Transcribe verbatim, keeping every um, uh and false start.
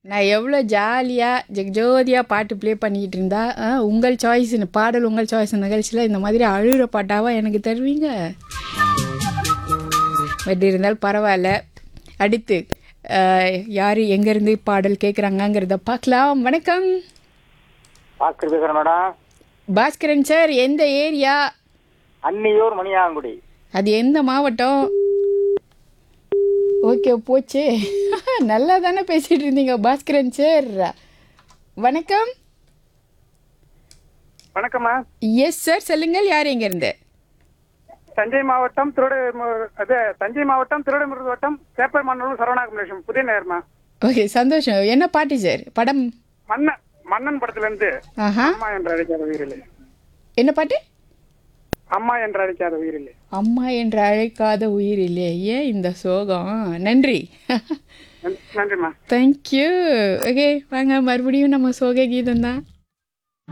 நான் எவ்வளோ ஜாலியாக ஜெகஜோதியாக பாட்டு ப்ளே பண்ணிக்கிட்டு இருந்தா ஆ, உங்கள் சாய்ஸ்னு பாடல் உங்கள் சாய்ஸ் நிகழ்ச்சியில் இந்த மாதிரி அழுகிற பாட்டாவா எனக்கு தருவீங்க? பட் இருந்தாலும் பரவாயில்ல. அடுத்து யார் எங்கேருந்து பாடல் கேட்குறாங்கங்கிறத பார்க்கலாம். வணக்கம் பாஸ்கர் பேசுறேன் மேடம். பாஸ்கரன் சார், எந்த ஏரியா? அன்னியூர் மணியாங்குடி. அது எந்த மாவட்டம்? ஓகே போச்சு. நல்லா தானே பேசிகிட்டு இருந்தீங்க பாஸ்கரன் சார். வணக்கம். வணக்கம்மா. எஸ் சார், சொல்லுங்கள். யார் எங்கேருந்து? தஞ்சை மாவட்டம் திருடை அது தஞ்சை மாவட்டம் திருடமுருது வட்டம் சேப்பமன்னூர் சரவணாகமலேஷம் புதிய நேர்மா. ஓகே, சந்தோஷம். என்ன பாட்டு சார்? படம் மன்னன் மன்னன் படத்துல இருந்து ஆஹா. அம்மா என்று அழைக்காத உயிரில்லை. என்ன பாட்டு? அம்மா என்று அழைக்காத உயிரில்லை. அம்மா என்று அழைக்காத உயிர் இல்லையே, ஏன் இந்த சோகம்? நன்றி. நன்- நன்றிம்மா. தேங்க்யூ. ஓகே, வாங்க மறுபடியும் நம்ம சோக கீதம் தான்.